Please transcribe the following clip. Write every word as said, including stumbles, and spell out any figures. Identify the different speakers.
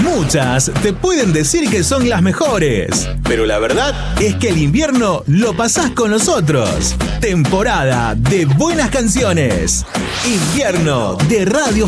Speaker 1: Muchas te pueden decir que son las mejores, pero la verdad es que el invierno lo pasás con nosotros. Temporada de buenas canciones. Invierno de Radio